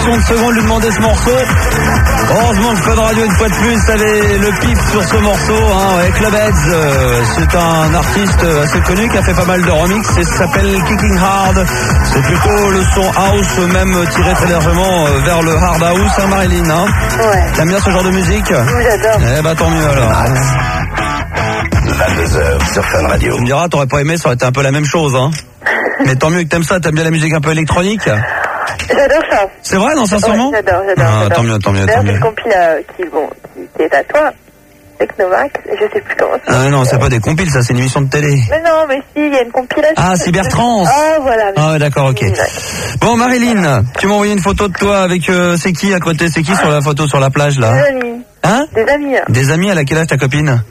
fraction de seconde lui demander ce morceau. Heureusement que Fun Radio une fois de plus avait le pif sur ce morceau, hein, avec Club Heads. C'est un artiste assez connu qui a fait pas mal de remix et ça s'appelle Kicking Hard. C'est plutôt le son house, même tiré très légèrement vers le hard house, hein, Marilyn, hein. Ouais. T'aimes bien ce genre de musique? Oui, j'adore. Eh bah tant mieux alors. 22h sur Fun Radio. Tu me diras, t'aurais pas aimé, ça aurait été un peu la même chose, hein. Mais tant mieux que t'aimes ça, t'aimes bien la musique un peu électronique? J'adore ça. C'est vrai, non, sincèrement? Ouais, j'adore. Ah, tant mieux. D'ailleurs, c'est une compile qui est à toi, Technomax, je sais plus comment ça. Ah non, c'est pas des compiles, ça, c'est une émission de télé. Mais non, mais si, il y a une compilation. Ah, Cybertrans. Ah, voilà. Ah, d'accord, ok. Bon, Marilyn, tu m'as envoyé une photo de toi avec, c'est qui à côté? C'est qui sur la photo sur la plage, là? Des amis. Hein? Des amis. Des amis, à quel âge ta copine?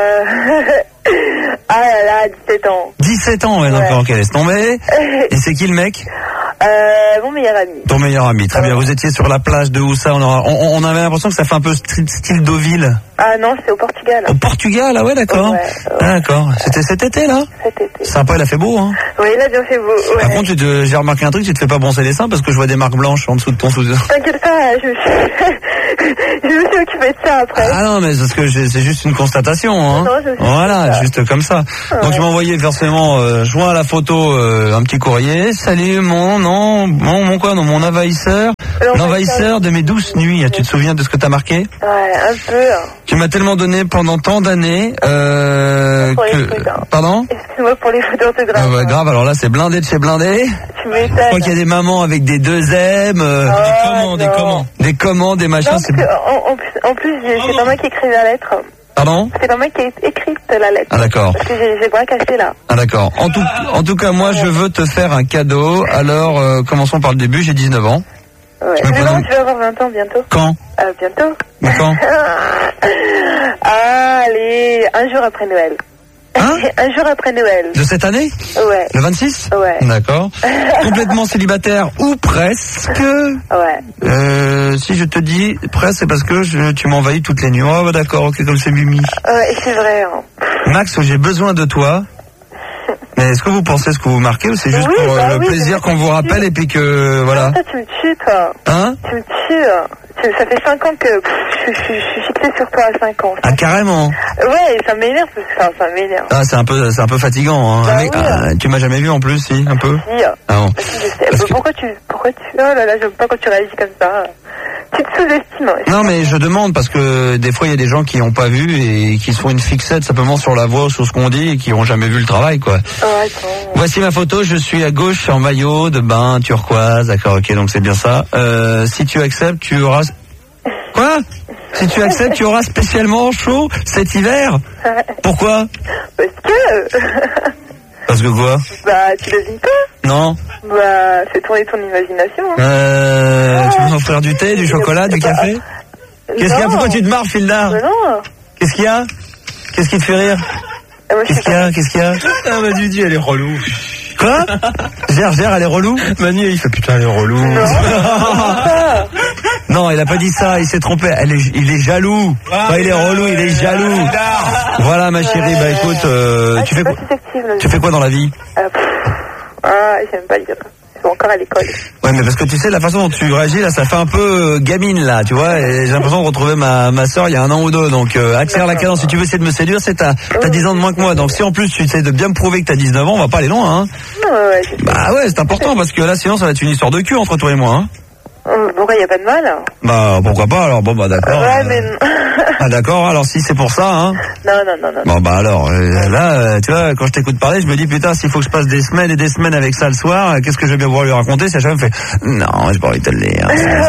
Ah là là, 17 ans. 17 ans, ouais, d'accord, ok, laisse tomber. Et c'est qui le mec? Mon meilleur ami. Ton meilleur ami, très bien. Vous étiez sur la plage de où ça? On avait l'impression que ça fait un peu style Deauville. Ah non, c'est au Portugal. Au Portugal, ah ouais, d'accord. Ouais. Ah, d'accord. C'était cet été, là? Cet été. Sympa, il a fait beau, hein? Oui, il a bien fait beau. Ouais. Par contre, j'ai remarqué un truc, tu te fais pas bronzer les seins parce que je vois des marques blanches en dessous de ton sous. T'inquiète pas, je me suis occupée de ça après. Ah non, mais c'est c'est juste une constatation, hein. Non, je sais voilà, ça. juste comme ça. Ouais. Donc tu m'as envoyé forcément joint à la photo un petit courrier. Salut mon envahisseur. L'envahisseur de mes douces nuits. Tu te souviens de ce que t'as marqué? Ouais, un peu. Tu m'as tellement donné pendant tant d'années Pour les photos. Pardon? Excuse-moi pour les photos de grave. Ah ouais, grave, alors là c'est blindé de chez blindé. Tu m'étonnes. Je crois qu'il y a des mamans avec des 2M, des commandes, des machins. Non, parce que, en plus, c'est pas moi qui écris la lettre. Pardon? C'est pas moi qui ai écrit la lettre. Ah d'accord. Parce que j'ai bras cassé là. Ah d'accord. En tout cas, moi je veux te faire un cadeau. Alors, commençons par le début, j'ai 19 ans. Ouais. Tu me Mais poses non, un- tu vas avoir 20 ans bientôt. Quand? Bientôt. Mais quand? Allez, un jour après Noël. Hein? Un jour après Noël. De cette année? Ouais. Le 26? Ouais. D'accord. Complètement célibataire ou presque? Ouais. Si je te dis presque, c'est parce que tu m'envahis toutes les nuits. Oh bah d'accord, ok, comme c'est Mimi. Ouais, c'est vrai. Hein. Max, j'ai besoin de toi. Mais est-ce que vous pensez ce que vous marquez ou c'est juste Oui, pour bah le oui, plaisir c'est qu'on vous rappelle et puis que voilà? Toi, tu me tues, toi. Hein? Tu me tues. Ça fait 5 ans que je suis fixée sur toi à 5 ans. Ah carrément. Ouais, ça m'énerve, ça m'énerve. Ah c'est un peu fatigant. Hein. Bah Mais, oui. tu m'as jamais vu en plus, si un peu. Si. Ah bon. Si, je sais. Parce que- Pourquoi tu... Oh là là, j'aime pas quand tu réagis comme ça. Tu te sous-estimes. Non mais je demande parce que des fois il y a des gens qui n'ont pas vu et qui se font une fixette simplement sur la voix ou sur ce qu'on dit et qui n'ont jamais vu le travail quoi. Oh, attends. Voici ma photo, je suis à gauche en maillot de bain turquoise, d'accord, ok, donc c'est bien ça. Si tu acceptes, tu auras... Quoi? Si tu acceptes, tu auras spécialement chaud cet hiver? Pourquoi? Parce que... Parce que quoi? Bah, tu devines pas. Non? Bah, fais tourner ton imagination. Hein. Tu veux m'offrir du thé, du chocolat, du café? Qu'est-ce qu'il y a? Pourquoi tu te marres, Fildar? Mais non. Qu'est-ce qu'il y a? Qu'est-ce qui te fait rire? Moi, je Qu'est-ce qu'il y a? Qu'est-ce qu'il y a? Ah bah Didi, elle est relou. Quoi? Gère, elle est relou? Manu, il fait putain, elle est relou. Non, il a pas dit ça, il s'est trompé. Il est jaloux. Enfin, il est relou, il est jaloux. Voilà, ma chérie, bah écoute, tu fais quoi? Tu fais quoi dans la vie? J'aime pas le dire. Ils sont encore à l'école. Ouais, mais parce que tu sais, la façon dont tu réagis, là, ça fait un peu gamine, là, tu vois, et j'ai l'impression de retrouver ma sœur il y a 1 an ou 2, donc accélère la cadence. Si tu veux essayer de me séduire, t'as 10 ans de moins que moi, donc si en plus tu essaies de bien me prouver que t'as 19 ans, on va pas aller loin, hein. Ouais, Bah ouais, c'est important, parce que là, sinon, ça va être une histoire de cul entre toi et moi, hein. Pourquoi il y a pas de mal? Bah, pourquoi pas, alors, bon, bah d'accord. Ouais, mais non. Ah d'accord, alors si c'est pour ça, hein. Non. Bon bah alors, là, tu vois, quand je t'écoute parler, je me dis putain, s'il faut que je passe des semaines et des semaines avec ça le soir, qu'est-ce que je vais bien pouvoir lui raconter si à chaque fois me fait non, j'ai pas envie de te le dire.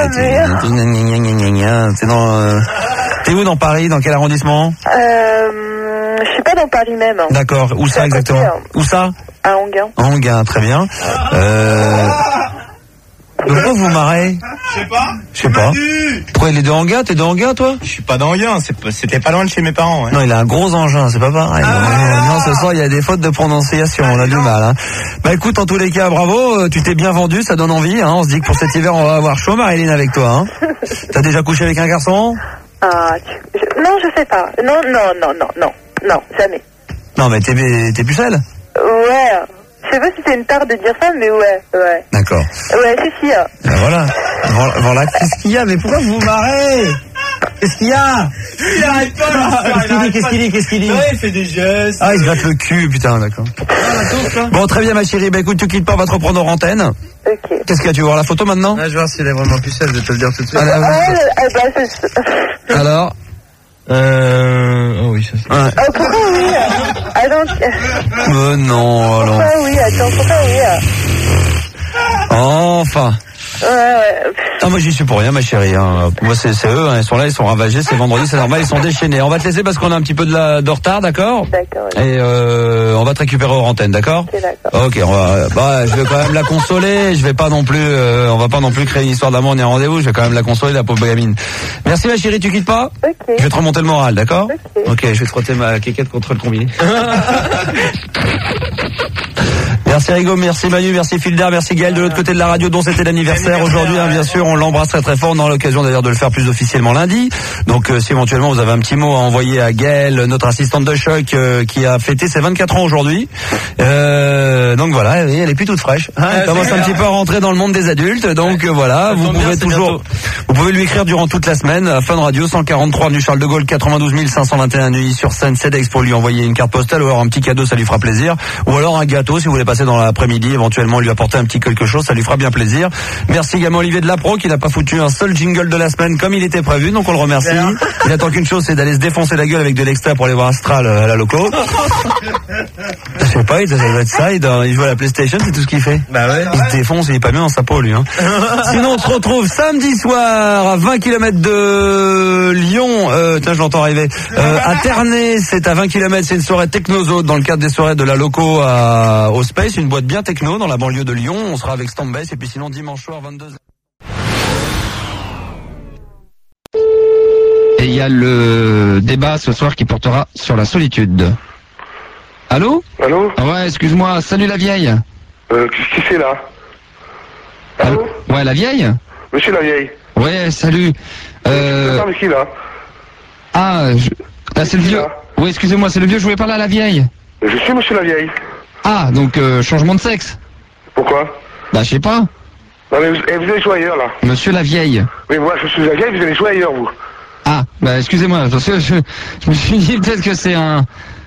C'est dans... T'es où dans Paris? Dans quel arrondissement? Je suis pas dans Paris même. Hein. D'accord, où ça exactement? Où ça? À Enghien. En Enghien, très bien. Pourquoi vous marrez? Je sais pas. Pourquoi il est de Enghien? T'es de Enghien, toi? Je suis pas d'Enghien, c'était pas loin de chez mes parents. Ouais. Non, il a un gros engin, c'est pas pareil. Non, ce soir, il y a des fautes de prononciation, on a du mal. Hein. Bah écoute, en tous les cas, bravo, tu t'es bien vendu, ça donne envie. Hein. On se dit que pour cet hiver, on va avoir chaud, Marilyn, avec toi. Hein. T'as déjà couché avec un garçon? Non, je sais pas. Non, jamais. Non, mais t'es pucelle? Ouais, sais pas si c'est une tare de dire ça, mais ouais. D'accord. Ouais, si. Ben voilà. Voilà. Qu'est-ce qu'il y a? Mais pourquoi vous vous marrez? Qu'est-ce qu'il y a? Il arrête pas là. Qu'est-ce qu'il dit? Ouais, il fait des gestes. Ah, il se gratte le cul, putain, d'accord. Bon, très bien, ma chérie. Bah écoute, tu quittes pas, on va te reprendre en antenne. Ok. Qu'est-ce qu'il y a? Tu veux voir la photo maintenant? Je vais voir s'il est vraiment pucelle, je vais te le dire tout de suite. Alors? Oh oui, ça c'est. Ouais. Pourquoi oui? Ah donc. Non, alors. Pourquoi oui? Attends, pourquoi oui? Enfin. Ouais. Ah, moi j'y suis pour rien, ma chérie. Hein. Moi c'est eux, hein. Ils sont là, ils sont ravagés, c'est vendredi, c'est normal, ils sont déchaînés. On va te laisser parce qu'on a un petit peu de retard, d'accord? D'accord. Oui. Et on va te récupérer hors antenne, d'accord? Ok, d'accord. Ok, je vais quand même la consoler. Je vais pas non plus, on va pas non plus créer une histoire d'amour ni un rendez-vous. Je vais quand même la consoler, la pauvre gamine. Merci ma chérie, tu quittes pas? Ok. Je vais te remonter le moral, d'accord? Ok. Je vais te frotter ma quéquette contre le combiné. Merci Rigo, merci Manu, merci Fildar, merci Gaël de l'autre côté de la radio dont c'était l'anniversaire aujourd'hui, hein, bien sûr, on l'embrasse très très fort, on aura l'occasion d'ailleurs de le faire plus officiellement lundi. Donc si éventuellement vous avez un petit mot à envoyer à Gaël, notre assistante de choc qui a fêté ses 24 ans aujourd'hui. Donc voilà, elle est plus toute fraîche. Hein, elle commence un petit peu à rentrer dans le monde des adultes. Donc voilà, vous pouvez lui écrire durant toute la semaine à Fun Radio 143 avenue Charles de Gaulle 92 521 Neuilly-sur-Seine, CEDEX pour lui envoyer une carte postale ou alors un petit cadeau, ça lui fera plaisir. Ou alors un gâteau si vous voulez passer dans l'après-midi, éventuellement lui apporter un petit quelque chose, ça lui fera bien plaisir. Merci également Olivier de Lapro qui n'a pas foutu un seul jingle de la semaine comme il était prévu, donc on le remercie. Il attend qu'une chose, c'est d'aller se défoncer la gueule avec de l'extra pour aller voir Astral à la loco. Je sais pas, ça doit être ça, il joue à la PlayStation, c'est tout ce qu'il fait. Bah ouais. Il se défonce, il est pas bien dans sa peau lui. Hein. Sinon on se retrouve samedi soir à 20 km de Lyon, je l'entends arriver, à Ternay, c'est à 20 km, c'est une soirée Technozone dans le cadre des soirées de la loco au Space, une boîte bien techno dans la banlieue de Lyon. On sera avec Stambase et puis sinon dimanche soir 22h. Et il y a le débat ce soir qui portera sur la solitude. Allô? Allô? Ouais, excuse-moi, salut la vieille. Qu'est-ce qui c'est là? Allô? Ouais, la vieille? Monsieur la vieille. Ouais, salut. Attends, mais qui là? Là c'est le vieux. Oui, excusez-moi, c'est le vieux, je voulais parler à la vieille. Je suis monsieur la vieille. Ah, donc changement de sexe. Pourquoi? Bah, je sais pas. Non mais vous allez jouer ailleurs là. Monsieur la vieille. Oui, moi je suis la vieille, vous allez jouer ailleurs vous. Ah, bah excusez-moi, parce que je me suis dit peut-être que c'est un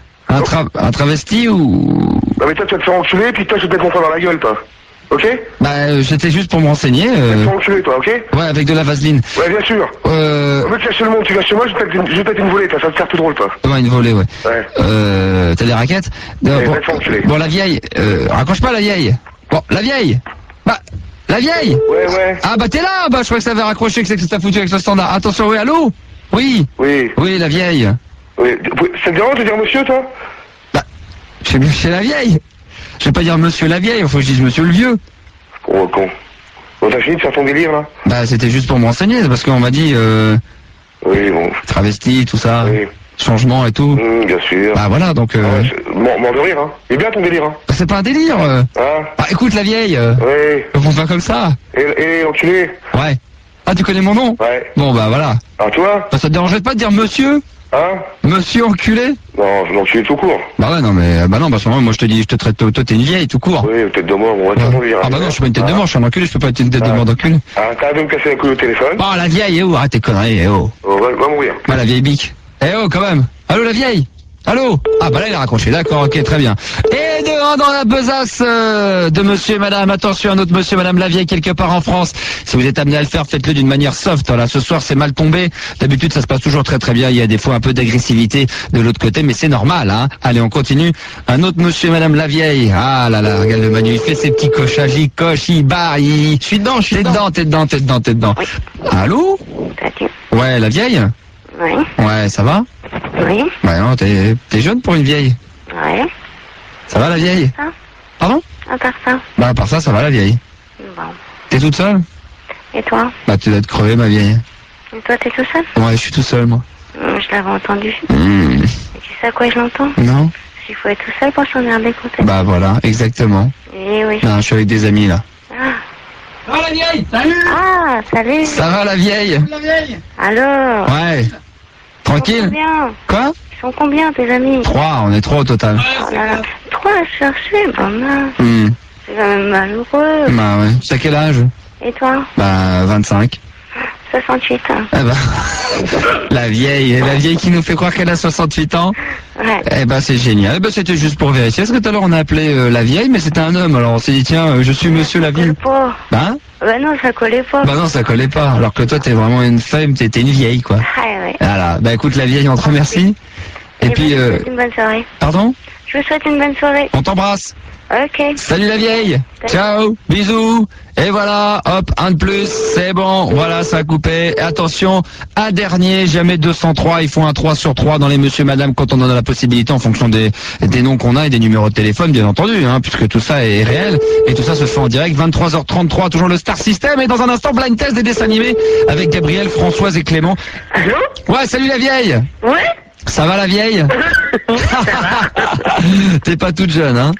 travesti ou... Non mais toi tu vas te faire enculer, puis toi je vais te mettre mon poing dans la gueule toi. Ok? Bah c'était juste pour me renseigner. Tu vas te faire enculer toi, ok? Ouais, avec de la vaseline. Ouais, bien sûr. Au lieu de cacher le monde, tu vas chez moi, je vais peut-être une volée, toi, ça va te faire tout drôle toi. Ouais, une volée, ouais. Ouais. T'as des raquettes? Bon, la vieille, raccroche pas la vieille. Bon, la vieille. Bah, la vieille. Ouais. Ah bah t'es là, bah je crois que ça avait raccroché, que c'est que t'as foutu avec ce standard. Attention, oui, allô? Oui. Oui, la vieille. Oui. Ça te dérange de dire monsieur toi? Bah, c'est la vieille. Je vais pas dire monsieur la vieille, il faut que je dise monsieur le vieux. Oh con. Bon, t'as fini de faire ton délire là? Bah c'était juste pour me renseigner, parce qu'on m'a dit Oui, bon. travesti, tout ça. Oui. Changement et tout. Bien sûr. Bah voilà, donc... Mort de rire, hein. Il est bien ton délire, hein. C'est pas un délire. Bah écoute la vieille. Oui. On va comme ça. Et l'enculé? Ouais. Ah, tu connais mon nom? Ouais. Bon bah voilà. Alors toi? Bah, ça te dérangerait pas de dire monsieur? Hein? Monsieur enculé? Non, je l'enculé tout court. Bah ouais, non mais... Bah non, parce que moi je te dis, je te traite... Toi t'es une vieille tout court. Oui, tête de mort, on va dire ton délire. Ah bah non, je suis pas une tête de mort, je suis un enculé, je peux pas être une tête de mort d'enculé. Ah, t'arrêtes de me casser la couille au téléphone? Oh la vieille, arrête tes conneries, Va mourir. Bah la vieille bique. Quand même. Allô la vieille? Allô? Ah bah là il a raccroché, d'accord, ok, très bien. Et dans la besace de monsieur et madame, attention à notre monsieur et madame la vieille quelque part en France. Si vous êtes amené à le faire, faites-le d'une manière soft. Là, ce soir c'est mal tombé. D'habitude ça se passe toujours très très bien. Il y a des fois un peu d'agressivité de l'autre côté, mais c'est normal, hein. Allez, on continue. Un autre monsieur et madame la vieille. Ah là là, regarde le Manu, il fait ses petits cochages, il coche, il barre, je suis dedans, T'es dedans. Oui. Allô? Ouais, la vieille? Oui. Ouais, ça va? Oui. Ouais, non, t'es jeune pour une vieille. Ouais. Ça va la vieille? Ah. Pardon? À part ça. Bah à part ça va la vieille. Bon. T'es toute seule? Et toi? Bah tu dois être crevée ma vieille. Et toi t'es tout seul? Ouais, je suis tout seul moi. Je l'avais entendu. Et tu sais à quoi je l'entends? Non. Il faut être tout seul pour s'emmerder d'écouter. Bah voilà, exactement. Eh oui. Non, je suis avec des amis là. Ah. Oh la vieille, salut! Ah, salut! Ça va la vieille? Allô? Ouais. Tranquille. Combien? Quoi? Ils sont combien, tes amis? 3, on est 3 au total. Oh là là. 3 à chercher, maman. C'est quand même malheureux. Bah ouais. Tu as quel âge? Et toi? Bah 25. 68 ans. Ah bah, la vieille qui nous fait croire qu'elle a 68 ans. Ouais. Eh ben c'est génial. Eh ben c'était juste pour vérifier. Parce que tout à l'heure on a appelé la vieille, mais c'était un homme. Alors on s'est dit tiens, je suis monsieur la vieille. Pas. Hein? Bah non, ça collait pas. Bah non, ça collait pas. Alors que toi t'es vraiment une femme, t'es une vieille quoi. Ouais. Voilà. Bah écoute la vieille, on te remercie. Et puis je vous souhaite une bonne soirée. pardon? Je vous souhaite une bonne soirée. On t'embrasse. Ok. Salut la vieille. Ciao. Bisous. Et voilà, hop, un de plus, c'est bon, voilà, ça a coupé. Et attention, un dernier, jamais 203, il faut un 3 sur 3 dans les monsieur madame quand on en a la possibilité en fonction des noms qu'on a et des numéros de téléphone, bien entendu, hein, puisque tout ça est réel. Et tout ça se fait en direct, 23h33, toujours le Star System. Et dans un instant, blind test des dessins animés avec Gabriel, Françoise et Clément. Allô? Ouais, salut la vieille. Ouais? Ça va la vieille? T'es pas toute jeune, hein?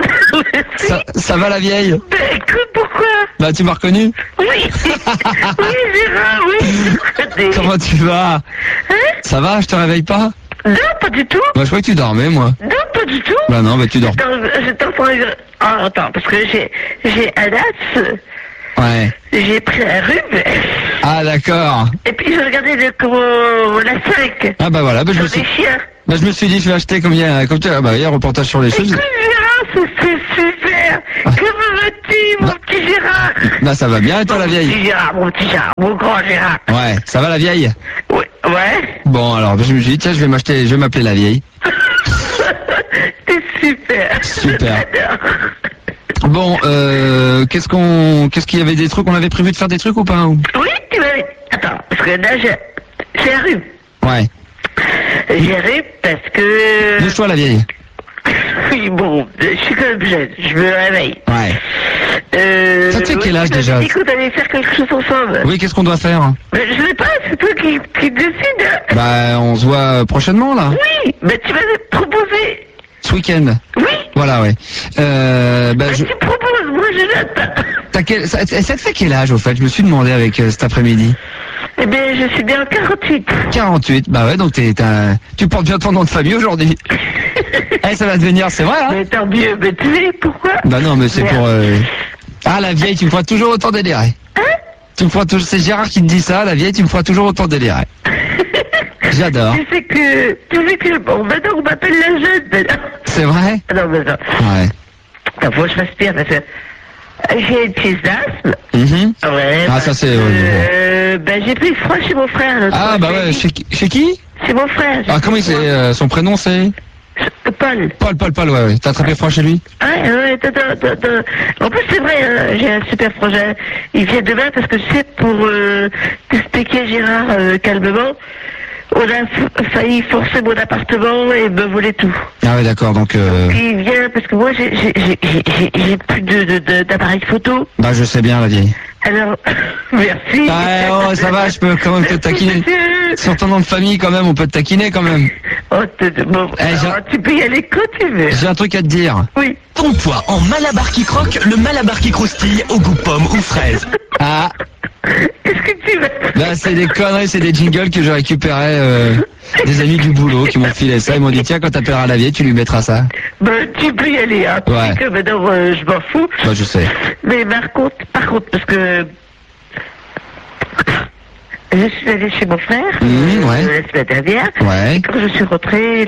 Ça va la vieille? Bah écoute, pourquoi? Bah tu m'as reconnu? Oui. Oui, Gérard, oui. Comment tu vas? Hein? Ça va, je te réveille pas? Non, pas du tout. Bah je crois que tu dormais moi. Non, pas du tout. Bah non, bah tu dors. J'étais en train de... Ah, attends, parce que j'ai Adas, Ouais. j'ai pris la rhume, Ah d'accord. et puis j'ai regardé la 5. Ah bah voilà, bah je me Sur suis... des chiens. Bah je me suis dit je vais acheter comme il y a un reportage sur les choses. Écoute, Gérard, c'est super. Comment vas-tu, mon petit Gérard? Bah ça va bien et toi la vieille? Mon petit Gérard, mon grand Gérard. Ouais, ça va la vieille? Ouais. Ouais. Bon alors, je me suis dit tiens je vais m'appeler la vieille. C'est super. Super. J'adore. Bon, qu'est-ce qu'il y avait des trucs, on avait prévu de faire des trucs ou pas? Oui, tu m'avais... Attends, parce que là, j'ai la rhume. Ouais. J'ai rhume parce que... Bouge-toi la vieille. Oui, bon, je suis quand même jeune, je me réveille. Ouais. Ça te fait quel âge déjà? Tu qu'on allait faire quelque chose ensemble. Oui, qu'est-ce qu'on doit faire? Mais je sais pas, c'est toi qui décide. Bah on se voit prochainement là. Oui, mais tu m'avais proposé. Ce week-end. Oui. Voilà, ouais. Bah, Tu proposes, moi je note. ça te fait quel âge au fait? Je me suis demandé avec cet après-midi. Eh bien, je suis bien en 48. 48, bah ouais, donc tu portes bien ton nom de famille aujourd'hui. Eh, ça va devenir, c'est vrai, hein? Mais tant mieux, mais tu sais pourquoi? Bah non, mais c'est pour... Ah, la vieille, tu me feras toujours autant délirer. Hein? Tu me feras toujours... C'est Gérard qui te dit ça, la vieille, tu me feras toujours autant délirer. J'adore. Tu sais que, bon, maintenant on m'appelle la jeune, maintenant. C'est vrai? Ah non, mais non. Ouais. Attends, faut que je fasse pire, parce que j'ai une crise d'asthme. Ouais. Ah, ça c'est... Ben, j'ai pris froid chez mon frère. l'autre Ah, fois, bah j'ai ouais, dit. chez qui? C'est mon frère. Ah, comment il c'est son prénom c'est? Paul. Paul, ouais. T'as attrapé froid chez lui? Ouais, attends. En plus, c'est vrai, hein, j'ai un super projet. Il vient demain parce que c'est pour t'expliquer, Gérard, calmement. On a failli forcer mon appartement et me voler tout. Ah ouais, d'accord, donc... Puis il vient parce que moi, j'ai plus d'appareil photo. Bah, je sais bien, la vieille. Alors, merci. Ah, oh, ça va, je peux quand même te taquiner. Sur ton nom de famille, quand même, on peut te taquiner, quand même. Oh, bon, alors, tu peux y aller quand tu veux. J'ai un truc à te dire. Oui. Ton poids en malabar qui croque, le malabar qui croustille au goût pomme ou fraise. Ah, Qu'est-ce que tu veux? bah c'est des conneries, c'est des jingles que j'ai récupérés des amis du boulot qui m'ont filé ça. Ils m'ont dit tiens, quand t'appelleras la vieille, tu lui mettras ça. Ben, tu peux y aller, hein. Ouais. Tu sais que maintenant, je m'en fous. Bah je sais. Mais par contre, parce que je suis allée chez mon frère Ouais. la semaine dernière. Ouais. Et quand je suis rentrée,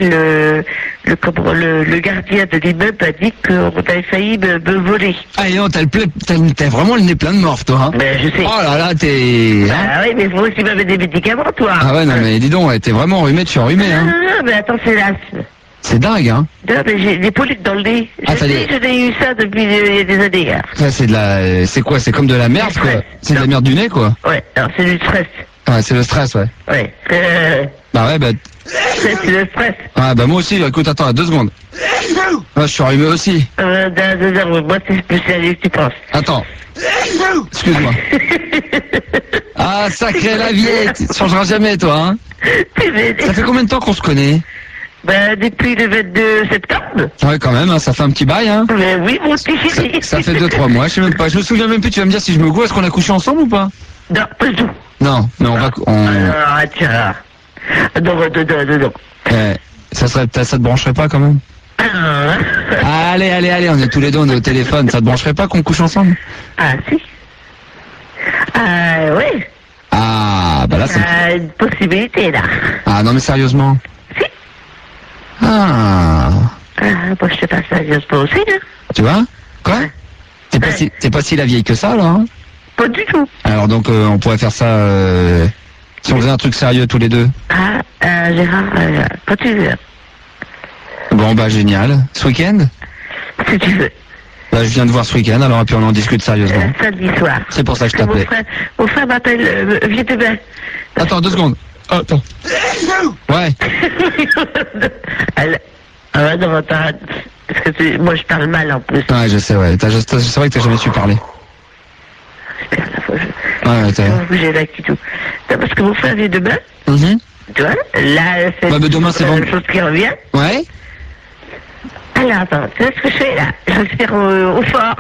le gardien de l'immeuble a dit qu'on avait failli me voler. Ah et non, t'as vraiment le nez plein de morph, toi, hein. Ben, je sais. Oh là là, t'es... hein Ah oui, mais faut aussi m'avais des médicaments, toi. Ah ouais, non mais dis donc, ouais, t'es vraiment enrhumé, tu es enrhumé, Non, hein. non, mais attends, c'est l'asthme. C'est dingue, hein. Non, mais j'ai des polypes dans le nez. Ah, Je t'as sais, des- je n'ai eu ça depuis il y a des années. Hein. Ça c'est de la... C'est quoi? C'est comme de la merde, quoi. C'est de la merde du nez, quoi. Ouais, alors c'est du stress. Ouais, c'est le stress, ouais. Ouais. Bah ouais, bah... C'est le stress. Ah bah moi aussi, écoute, attends, 2 secondes. Ah, je suis enrhumé aussi. Moi, c'est plus sérieux que tu penses. Attends. Excuse-moi. Ah, sacré la vieille, tu changeras jamais, toi, hein. Ça fait combien de temps qu'on se connaît? Ben, depuis le 22 septembre. Ouais, quand même, hein, ça fait un petit bail, hein. Mais oui, mon petit chéri. Ça fait 2-3 mois, je sais même pas. Je me souviens même plus, tu vas me dire si je me goûte, est-ce qu'on a couché ensemble ou pas? Non, pas du tout. Non, mais on va... Alors, tiens. Non. Ça te brancherait pas quand même? Allez, on est tous les deux, on est au téléphone. Ça te brancherait pas qu'on couche ensemble? Ah, si. Oui. Ah, bah là, c'est... une possibilité, là. Ah, non, mais sérieusement? Si. Ah. Moi, je te passe sérieusement aussi, là. Tu vois? Quoi? T'es pas si la vieille que ça, là, hein? Pas du tout. Alors, donc, on pourrait faire ça, si on faisait un truc sérieux tous les deux. Gérard, quand tu veux. Bon, bah, génial. Ce week-end? Si tu veux. Bah, je viens de voir ce week-end, alors, et puis on en discute sérieusement. Samedi soir. C'est pour ça que je t'appelais. Mon frère m'appelle, viens demain. Attends, 2 secondes. Attends. Ouais. Non, parce que moi, je parle mal, en plus. Ouais, je sais, ouais. C'est vrai que t'as jamais su parler. Ouais, t'as... J'ai là qui tout. Non, parce que mon frère vient demain. Tu vois, là, c'est mais demain, c'est la chose qui revient. Ouais. Alors, attends, tu sais ce que je fais, là? Je respire au fort.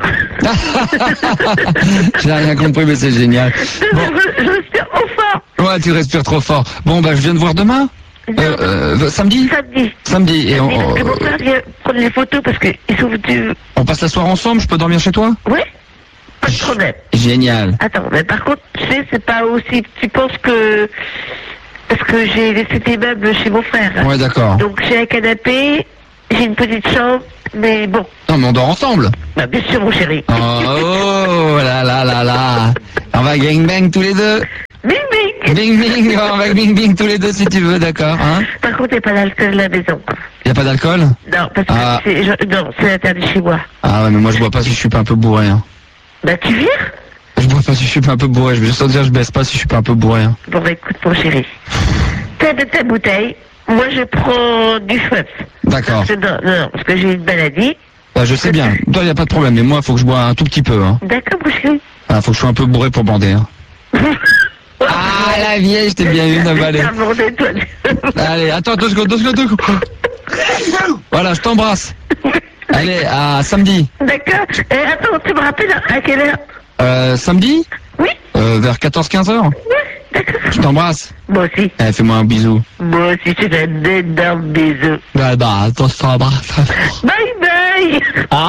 J'ai rien compris, mais c'est génial. Bon. Je respire au fort. Ouais, tu respires trop fort. Bon, bah, je viens de voir demain. Samedi. Samedi. Et Parce que mon frère vient prendre les photos parce qu'ils sont venus... On passe la soirée ensemble, je peux dormir chez toi? Oui. Pas de problème. Génial. Attends, mais par contre, tu sais, c'est pas aussi... Tu penses que... Parce que j'ai laissé tes meubles chez mon frère. Ouais, d'accord. Donc j'ai un canapé, j'ai une petite chambre, mais bon. Non, mais on dort ensemble. Bah, bien sûr, mon chéri. Oh là. On va gangbang tous les deux. Bing bing. Bing, on va bing tous les deux si tu veux, d'accord, hein? Par contre, il n'y a pas d'alcool à la maison. Y a pas d'alcool? Non, parce que c'est interdit chez moi. Ah ouais, mais moi je bois pas si je suis pas un peu bourré, hein. Bah, tu viens? Je bois pas si je suis pas un peu bourré, je vais juste te dire je baisse pas si je suis pas un peu bourré, hein. Bon, bah, écoute, mon chéri. T'as de ta bouteille, moi je prends du feu. D'accord. Parce que j'ai une maladie. Bah, je sais bien, toi y a pas de problème, mais moi faut que je bois un tout petit peu, hein. D'accord, mon chéri. Ah, faut que je sois un peu bourré pour bander, hein. Ah, la vieille, je t'ai bien eu, avalé. Allez, attends, 2 secondes. Voilà, je t'embrasse. Allez, à samedi. D'accord. Et attends, tu me rappelles à quelle heure? Samedi? Oui. Vers 14-15 heures. Oui, d'accord. Je t'embrasse. Moi aussi. Fais-moi un bisou. Moi aussi, je te fais un énorme bisou. Bah, attends, je t'embrasse. Bye bye.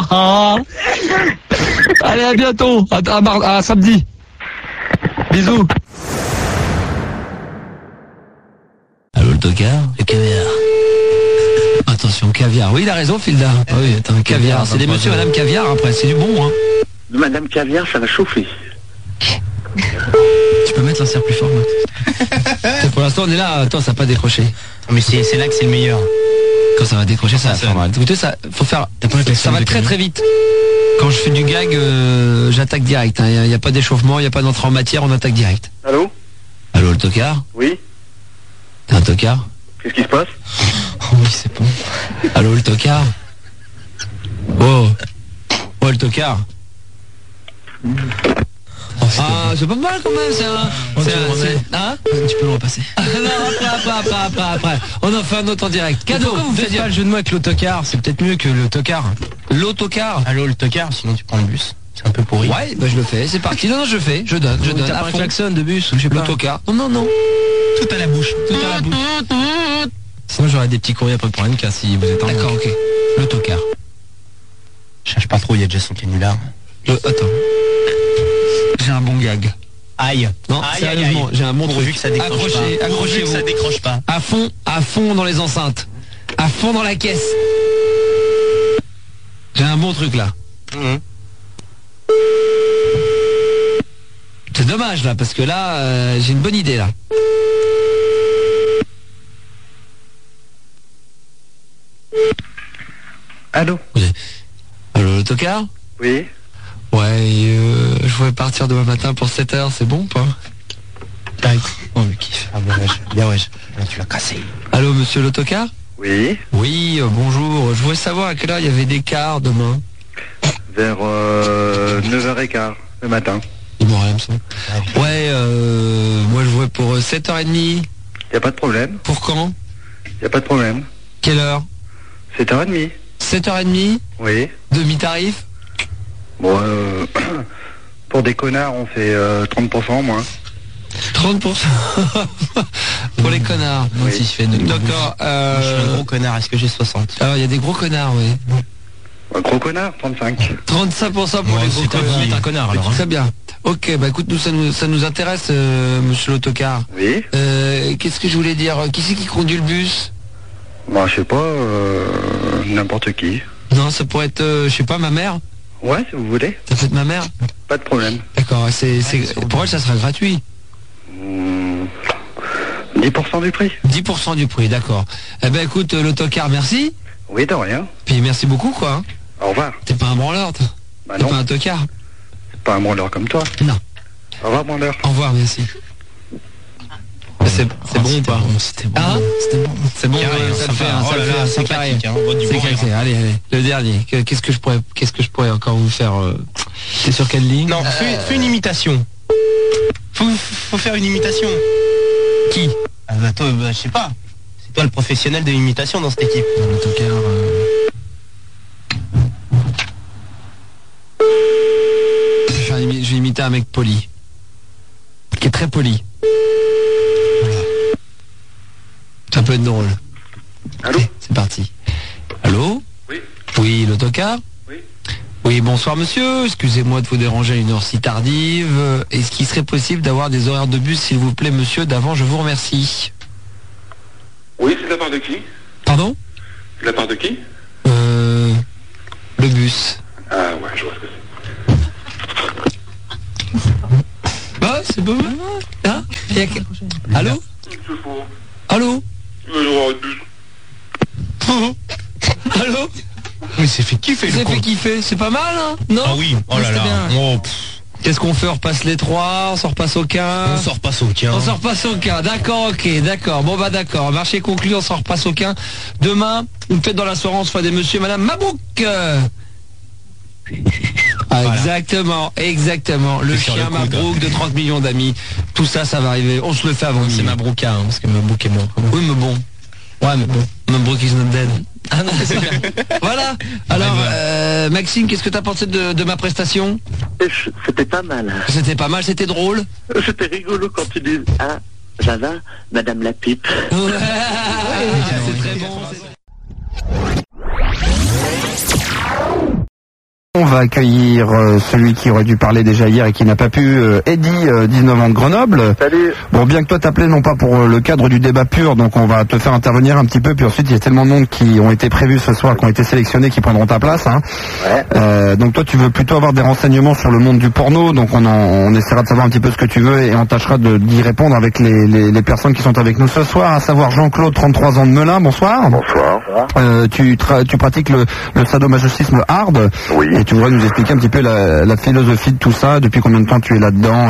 Allez, à bientôt. À samedi. Bisous. Allô, le tocard? Le caviar. Attention, caviar. Oui, il a raison, Filda. Oui, attends, caviar. C'est des monsieur, madame caviar, après. C'est du bon, hein. Madame caviar, ça va chauffer. Tu peux mettre l'insert plus fort, moi. Pour l'instant, on est là. Attends, ça n'a pas décroché. Mais c'est là que c'est le meilleur. Quand ça va décrocher, ça va faire mal. Écoutez, ça, faut faire... Ça va très vite. Quand je fais du gag, j'attaque direct. Il n'y a pas d'échauffement, il n'y a pas d'entrée en matière, on attaque direct. Allô? Allô, le tocard? Oui? T'es un tocard? Qu'est-ce qui se passe? Oh oui, c'est bon. Allô, le tocard? Oh, le tocard? Ah, c'est pas mal quand même, hein? Tu peux le repasser. Non, après. On en fait un autre en direct. Cadeau. Pourquoi vous faites pas le jeu de mots avec l'autocard? C'est peut-être mieux que le tocard. L'autocard? Allô, le tocard, sinon tu prends le bus. C'est un peu pourri. Ouais, bah je le fais, c'est parti. Non, je donne. T'as pas un klaxon de bus ou je sais pas. L'autocard. Non. Tout à la bouche. Sinon j'aurai des petits courriers après pour NK si vous êtes en D'accord, ok. L'autocard. Cherche pas trop, il y a déjà son canular. Attends. J'ai un bon gag. Aïe. Non, sérieusement, j'ai un bon truc. Pourvu que ça décroche pas. Accrochez-vous. Ça décroche pas. À fond dans les enceintes. À fond dans la caisse. J'ai un bon truc là. C'est dommage là, parce que là, j'ai une bonne idée là. Allô? Allô, le tocard? Oui? Ouais, je voulais partir demain matin pour 7h, c'est bon ou pas? Oh, le kiff. Ah, bien ouais. Là, tu l'as cassé. Allô, monsieur l'autocard? Oui? Oui, bonjour. Je voulais savoir à quelle heure il y avait des cars demain. Vers 9h15 le matin. Il m'en rien, ça. Ouais, moi je voulais pour 7h30. Y a pas de problème. Pour quand? Y a pas de problème. Quelle heure? 7h30. 7h30? Oui. Demi-tarif? Bon, pour des connards, on fait 30% moins. 30%. Pour les connards. Moi aussi je fais de D'accord. Moi, je suis un gros connard, est-ce que j'ai 60? Alors il y a des gros connards, oui. Un gros connard, 35. 35% pour les gros connards. Un connard alors. Très bien. Ok, bah écoute, ça nous intéresse, monsieur l'autocar. Oui. Qu'est-ce que je voulais dire? Qui c'est qui conduit le bus? Bah, je sais pas, n'importe qui. Non, ça pourrait être, je sais pas, ma mère. Ouais, si vous voulez. Ça peut être ma mère. Pas de problème. D'accord, pour elle, ça sera gratuit. 10% du prix. 10% du prix, d'accord. Eh ben écoute, l'autocar, merci. Oui, de rien. Puis merci beaucoup, quoi. Au revoir. T'es pas un branleur, toi. Bah T'es non, pas un tocard. c'est pas un branleur comme toi. Non. Au revoir, branleur. Au revoir, merci. C'est bon ou pas? C'était bon. Hein? C'était bon. C'est bon, Carré, ça le fait, sympa. ça le fait, c'est carré. Vote du C'est bon carré. rire. Allez, le dernier. Qu'est-ce que je pourrais encore vous faire? C'est sur quelle ligne? Non, fais une imitation. Faut faire une imitation. Qui? Ah bah toi, je sais pas. C'est toi le professionnel de l'imitation dans cette équipe. L'autocar. Je vais imiter un mec poli. Qui est très poli. Voilà. Ça peut être drôle. Allô? C'est parti. Allô? Oui. Oui, l'autocar? Oui. Oui, bonsoir monsieur. Excusez-moi de vous déranger à une heure si tardive. Est-ce qu'il serait possible d'avoir des horaires de bus, s'il vous plaît, monsieur? D'avant, je vous remercie. Oui, c'est de la part de qui? Pardon? De la part de qui? Le bus. Ah ouais, je vois ce que c'est. Bah, c'est pas mal. Hein? Allô? Allô? Allô? Mais c'est fait kiffer C'est fait kiffer, c'est pas mal, hein? Non? Ah oui, oh là C'était là. bien. Oh, Qu'est-ce qu'on fait? On repasse les 3, on se repasse au 15. on sort pas sauquin. On s'en repasse au 15, d'accord, ok, d'accord. Bon bah d'accord, marché conclu, on s'en repasse au 15. Demain, une fête dans la soirée, on se fera des monsieur et madame Mabrouk. Ah, Voilà. Exactement. Le sur chien le coude. Mabrouk de 30 millions d'amis. Tout ça, ça va arriver. On se le fait avant. C'est minuit. Mabrouka, hein, parce que Mabrouk est mort. Oui, mais bon. Ouais, mais bon. Mabrouk is not dead. Ah non, c'est bien. Voilà. Alors, Maxime, qu'est-ce que t'as pensé de ma prestation? C'était pas mal. C'était pas mal, c'était drôle. C'était rigolo quand tu dis « Ah, Java, Madame la pipe Ouais, c'est très bon. On va accueillir celui qui aurait dû parler déjà hier et qui n'a pas pu, Eddy, 19 ans de Grenoble. Salut. Bon, bien que toi t'appelais non pas pour le cadre du débat pur, donc on va te faire intervenir un petit peu, puis ensuite il y a tellement de monde qui ont été prévus ce soir, qui ont été sélectionnés, qui prendront ta place. Hein. Ouais. Donc toi tu veux plutôt avoir des renseignements sur le monde du porno, donc on essaiera de savoir un petit peu ce que tu veux et on tâchera d'y répondre avec les personnes qui sont avec nous ce soir, à savoir Jean-Claude, 33 ans de Melun, bonsoir. Bonsoir. Tu pratiques le sadomasochisme hard. Oui. Et tu voudrais nous expliquer un petit peu la philosophie de tout ça, depuis combien de temps tu es là-dedans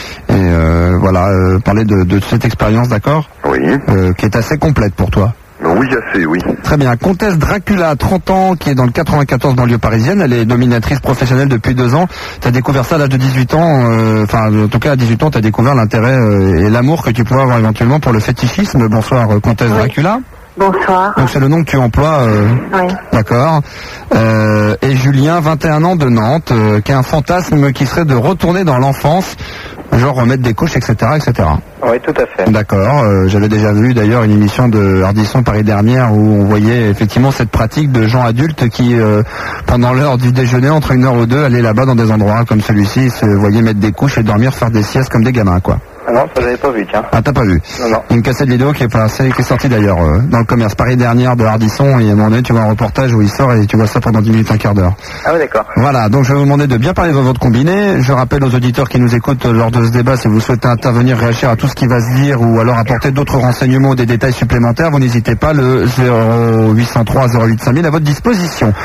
et voilà, parler de cette expérience, d'accord? Oui. Qui est assez complète pour toi. Oui, assez, oui. Très bien. Comtesse Dracula, 30 ans, qui est dans le 94 banlieue parisienne. Elle est dominatrice professionnelle depuis 2 ans. Tu as découvert ça à l'âge de 18 ans. Enfin, en tout cas, à 18 ans, tu as découvert l'intérêt et l'amour que tu pourrais avoir éventuellement pour le fétichisme. Bonsoir, Comtesse Dracula. Bonsoir. Donc c'est le nom que tu emploies. Oui. D'accord. Et Julien, 21 ans de Nantes, qui a un fantasme qui serait de retourner dans l'enfance, genre remettre des couches, etc., etc. Oui, tout à fait. D'accord. J'avais déjà vu d'ailleurs une émission de Ardisson Paris dernière où on voyait effectivement cette pratique de gens adultes qui, pendant l'heure du déjeuner, entre 1 heure ou 2, allaient là-bas dans des endroits comme celui-ci, se voyaient mettre des couches et dormir, faire des siestes comme des gamins, quoi. Ah non, ça j'avais pas vu, tiens. Ah, t'as pas vu? Non. Une cassette vidéo qui est sortie d'ailleurs dans le commerce Paris dernière de Ardisson, et à un moment donné tu vois un reportage où il sort et tu vois ça pendant 10 minutes, un quart d'heure. Ah oui, d'accord. Voilà, donc je vais vous demander de bien parler de votre combiné. Je rappelle aux auditeurs qui nous écoutent lors de ce débat, si vous souhaitez intervenir, réagir à tout ce qui va se dire ou alors apporter d'autres renseignements ou des détails supplémentaires, vous n'hésitez pas, le 0803 08 5000 à votre disposition.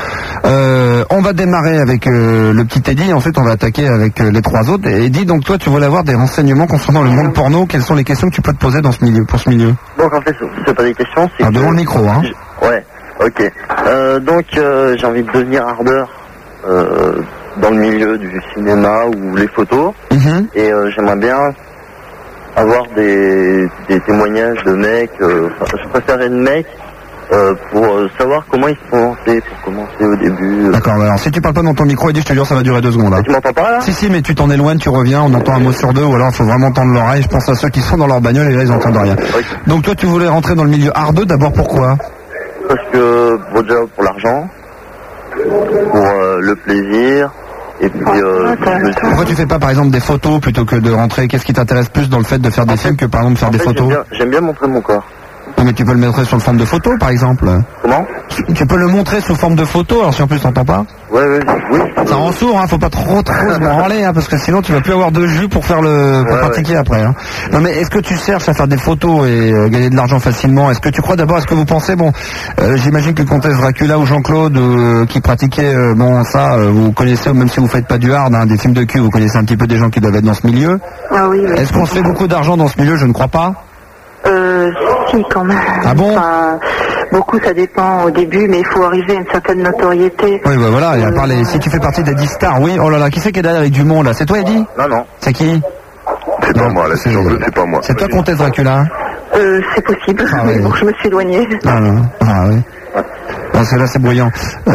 On va démarrer avec le petit Eddy, ensuite on va attaquer avec les 3 autres. Et Eddy, donc toi tu voulais avoir des renseignements concernant le monde porno, quelles sont les questions que tu peux te poser dans ce milieu, pour ce milieu? Donc en fait, c'est pas des questions, c'est Alors, devant le micro, hein. Ouais, ok. Donc j'ai envie de devenir ardeur dans le milieu du cinéma ou les photos. Et j'aimerais bien avoir des témoignages de mecs, je préférerais de mecs pour savoir comment ils se sont lancés, pour commencer au début. D'accord, alors si tu parles pas dans ton micro, Eddie, je te jure, ça va durer 2 secondes. Hein. Tu m'entends pas là? Si, mais tu t'en éloignes, tu reviens, on entend un mot sur deux, ou alors il faut vraiment tendre l'oreille. Je pense à ceux qui sont dans leur bagnole et là ils entendent rien. Oui. Donc toi tu voulais rentrer dans le milieu hardeux, d'abord pourquoi? Parce que, bon, déjà pour l'argent, pour le plaisir, et puis Pourquoi tu fais pas par exemple des photos plutôt que de rentrer? Qu'est-ce qui t'intéresse plus dans le fait de faire des films que par exemple faire des photos? J'aime bien montrer mon corps. Non, mais tu peux le montrer sous forme de photo par exemple. Comment? Tu peux le montrer sous forme de photo, alors si en plus t'entends pas? Oui. Ça rend sourd, hein, faut pas trop se branler, hein, parce que sinon tu vas plus avoir de jus pour faire pour pratiquer après. Hein. Non mais est-ce que tu cherches à faire des photos et gagner de l'argent facilement? Est-ce que tu crois d'abord, est-ce que vous pensez, j'imagine que le comtesse Dracula ou Jean-Claude qui pratiquait, vous connaissez, même si vous faites pas du hard, hein, des films de cul, vous connaissez un petit peu des gens qui doivent être dans ce milieu. Ah oui. Est-ce qu'on se fait beaucoup d'argent dans ce milieu? Je ne crois pas. Si, quand même. Ah bon? Enfin, beaucoup, ça dépend au début, mais il faut arriver à une certaine notoriété. Oui, voilà, et à part si tu fais partie des 10 stars, oui, oh là là, qui c'est qui est derrière avec du monde là? C'est toi, Eddie? Non. C'est qui? C'est pas moi, là, c'est Jean-Claude, c'est pas moi. C'est toi, comtesse Dracula? C'est possible, Ah, oui. donc je me suis éloignée. Ah oui. Parce que là c'est bruyant.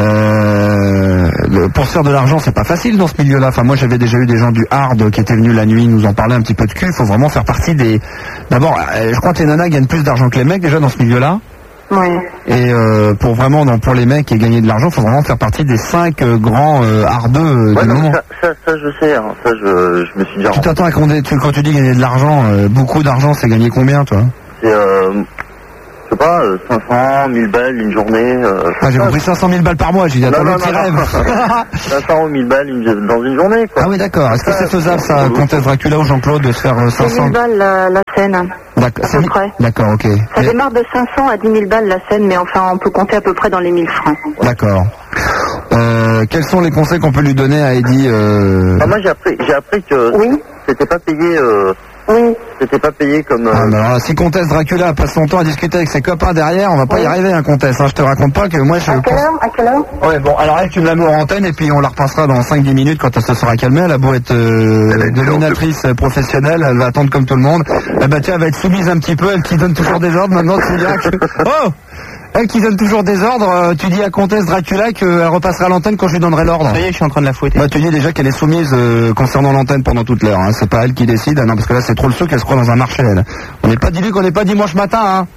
Pour se faire de l'argent, c'est pas facile dans ce milieu-là. Enfin, moi j'avais déjà eu des gens du hard qui étaient venus la nuit nous en parler un petit peu de cul. Il faut vraiment faire partie des. D'abord, je crois que les nanas gagnent plus d'argent que les mecs déjà dans ce milieu-là. Oui. Et pour les mecs et gagner de l'argent, il faut vraiment faire partie des 5 grands hardeux du moment. Ça je sais, hein. Ça je me suis déjà. Tu t'attends à quand tu dis gagner de l'argent, beaucoup d'argent, c'est gagner combien toi? C'est je sais pas, 500, 1000 balles une journée. J'ai compris 500 000 balles par mois, j'ai dit attends, le petit rêve. 500 ou 1000 balles dans une journée, quoi. Ah oui, d'accord. Est-ce que c'est faisable, ça, comtesse Dracula ou Jean-Claude, de se faire 500 10 000 balles la scène. D'accord, à peu près. D'accord, ok. Ça démarre de 500 à 10 000 balles la scène, mais enfin, on peut compter à peu près dans les 1000 francs. D'accord. Quels sont les conseils qu'on peut lui donner à Eddie Moi, j'ai appris que c'était pas payé. Oui. C'était pas payé comme. Alors, si comtesse Dracula passe son temps à discuter avec ses copains derrière, on va pas y arriver, hein, comtesse. Hein, je te raconte pas que moi je. À quelle heure? Ouais, bon, alors elle, tu me la mets en antenne et puis on la repassera dans 5-10 minutes quand elle se sera calmée. Elle a beau être dominatrice professionnelle, elle va attendre comme tout le monde. Eh ben tiens, elle va être soumise un petit peu, elle qui donne toujours des ordres. Maintenant, tu diras que. Oh! Elle qui donne toujours des ordres, tu dis à comtesse Dracula qu'elle repassera l'antenne quand je lui donnerai l'ordre. Ça y est, je suis en train de la fouetter. Bah, tu dis déjà qu'elle est soumise concernant l'antenne pendant toute l'heure. Hein. C'est pas elle qui décide. Non, parce que là, c'est trop le saut qu'elle se croit dans un marché. Elle. On n'est pas dit qu'on n'est pas dimanche matin. Hein.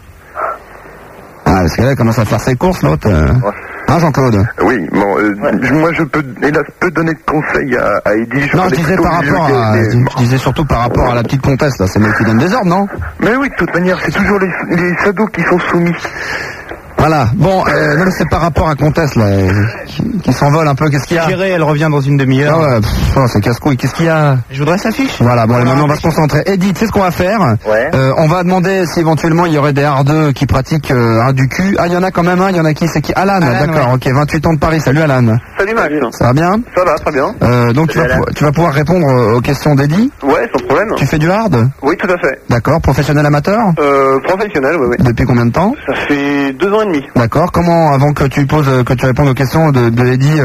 Ah, parce qu'elle elle commence à faire ses courses, l'autre. Hein, Jean-Claude? Oui, moi je peux, hélas, peu donner de conseils à Eddie. Non, je disais par rapport je disais surtout par rapport à la petite comtesse, là. C'est elle qui donne des ordres, non? Mais oui, de toute manière, c'est toujours les sados qui sont soumis. Voilà. Bon, non, mais c'est par rapport à Comtesse, là, qui s'envole un peu. Qu'est-ce qu'il y a? J'irai, elle revient dans une demi-heure. Ah ouais, c'est casse-couille. Qu'est-ce qu'il y a? Je voudrais sa fiche. Voilà, bon, allez, maintenant, on va se concentrer. Eddie, tu sais ce qu'on va faire? Ouais. On va demander si éventuellement il y aurait des hardeux qui pratiquent du cul. Ah, il y en a quand même un. Il y en a qui? C'est qui? Alan, d'accord, ok, 28 ans de Paris. Salut, Alan. Salut, Max. Ça va bien? Ça va, très bien. Donc, tu vas pouvoir répondre aux questions d'Eddie? Ouais, sans problème. Tu fais du hard? Oui, tout à fait. D'accord, professionnel amateur? Professionnel, oui. Depuis combien de temps? Ça fait 2 ans et demi. D'accord. Comment, avant que tu répondes aux questions de Eddie,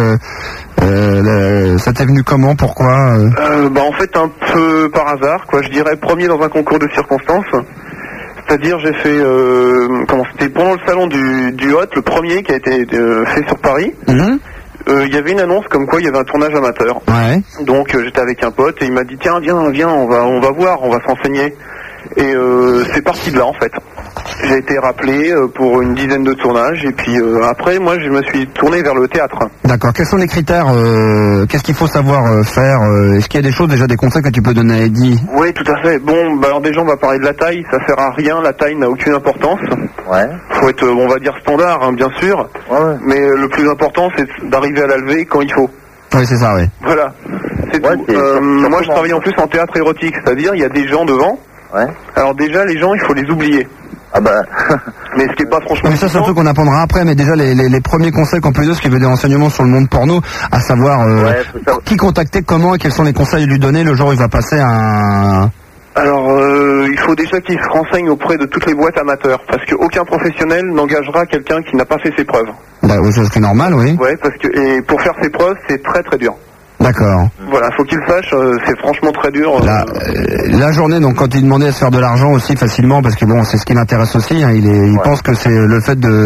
ça t'est venu comment? Pourquoi? En fait, un peu par hasard, quoi. Je dirais premier dans un concours de circonstances. C'est-à-dire, j'ai fait, c'était pendant le salon du Hot, le premier qui a été fait sur Paris. Il y avait une annonce comme quoi il y avait un tournage amateur. Ouais. Donc j'étais avec un pote et il m'a dit tiens viens on va voir, on va s'enseigner. Et c'est parti de là en fait. J'ai été rappelé pour une dizaine de tournages et puis après moi je me suis tourné vers le théâtre. D'accord. Quels sont les critères? Qu'est-ce qu'il faut savoir faire? Est-ce qu'il y a des choses, déjà des conseils que tu peux donner à Eddie? Oui, tout à fait. Bon, alors déjà on va parler de la taille, ça sert à rien, la taille n'a aucune importance. Ouais. Faut être, on va dire standard, hein, bien sûr. Ouais. Mais le plus important c'est d'arriver à la lever quand il faut. Oui, c'est ça, oui. Voilà. C'est tout. Moi je travaille en plus en théâtre érotique, c'est-à-dire il y a des gens devant. Ouais. Alors déjà les gens il faut les oublier. Ah bah. Mais ce qui est pas franchement. Mais ça c'est un truc qu'on apprendra après, mais déjà les premiers conseils qu'on peut donner, ce qui veut des renseignements sur le monde porno, à savoir qui contacter, comment et quels sont les conseils à lui donner le jour où il va passer un... Alors il faut déjà qu'il se renseigne auprès de toutes les boîtes amateurs, parce qu'aucun professionnel n'engagera quelqu'un qui n'a pas fait ses preuves. Bah oui, c'est normal, oui. Ouais, parce que et pour faire ses preuves c'est très très dur. D'accord. Voilà, faut qu'il sache, c'est franchement très dur. La journée, donc quand il demandait à se faire de l'argent aussi facilement, parce que bon, c'est ce qui l'intéresse aussi, hein, il pense que c'est le fait de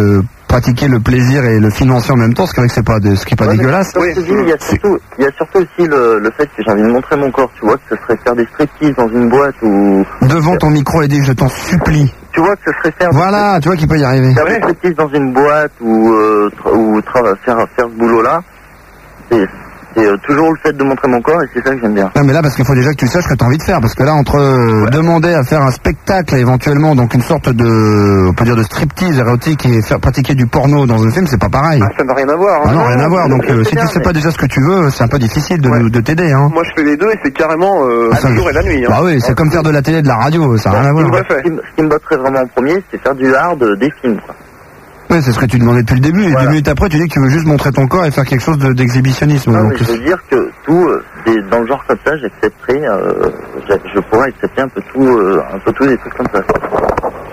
pratiquer le plaisir et le financier en même temps, ce qui est pas dégueulasse. Oui, il y a surtout aussi le fait que j'ai envie de montrer mon corps, tu vois, que ce serait faire des striptease dans une boîte ou... Devant ton micro, Eddie, je t'en supplie. Tu vois, que ce serait faire... Voilà, tu vois qu'il peut y arriver. Faire des striptease dans une boîte ou faire ce boulot-là, c'est toujours le fait de montrer mon corps et c'est ça que j'aime bien. Non mais là parce qu'il faut déjà que tu saches ce que tu as envie de faire, parce que là entre demander à faire un spectacle éventuellement, donc une sorte de, on peut dire de striptease érotique et faire pratiquer du porno dans un film, c'est pas pareil. Ah, ça n'a rien à voir. Ah non, rien à voir, donc si tu sais pas déjà ce que tu veux, c'est un peu difficile de t'aider. Hein. Moi je fais les deux et c'est carrément le jour et la nuit. Hein. Bah oui, c'est comme faire de la télé et de la radio, ça n'a rien à voir. Ce qui me botterait vraiment en premier, c'est faire du hard des films, quoi. Oui, c'est ce que tu demandais depuis le début, et 2 minutes après tu dis que tu veux juste montrer ton corps et faire quelque chose d'exhibitionnisme. Non, mais je veux dire que tout, c'est dans le genre comme ça, j'accepterais, je pourrais accepter un peu tout des trucs comme ça. Alan ?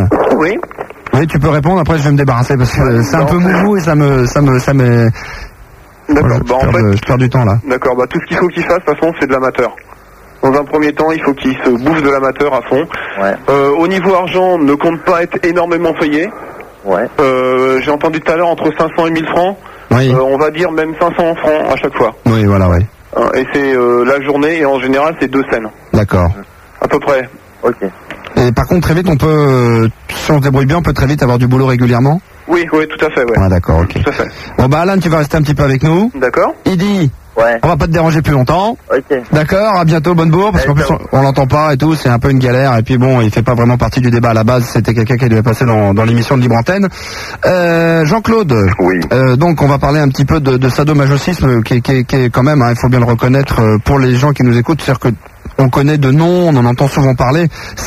Oui. Oui, tu peux répondre, après je vais me débarrasser parce que c'est un peu mouvou et ça me... D'accord, je perds du temps là. D'accord, tout ce qu'il faut qu'il fasse, de toute façon, c'est de l'amateur. Dans un premier temps, il faut qu'il se bouffe de l'amateur à fond. Ouais. Au niveau argent, ne compte pas être énormément payé. Ouais. J'ai entendu tout à l'heure entre 500 et 1000 francs. Oui. On va dire même 500 francs à chaque fois. Oui, voilà, oui. Et c'est la journée, et en général, c'est 2 scènes. D'accord. À peu près. Ok. Et par contre, très vite, on peut, si on se débrouille bien, on peut très vite avoir du boulot régulièrement ? Oui, tout à fait, ouais. Ah, d'accord, ok. Tout à fait. Bon, Alan, tu vas rester un petit peu avec nous. D'accord. Idi. Ouais. On va pas te déranger plus longtemps. Ok. D'accord, à bientôt, bonne bourre, parce qu'en plus on l'entend pas et tout, c'est un peu une galère, et puis bon, il fait pas vraiment partie du débat à la base, c'était quelqu'un qui devait passer dans l'émission de Libre Antenne. Jean-Claude. Oui. Donc on va parler un petit peu de sadomasochisme, qui est quand même, il faut bien le reconnaître, pour les gens qui nous écoutent, c'est-à-dire que on connaît de nom, on en entend souvent parler.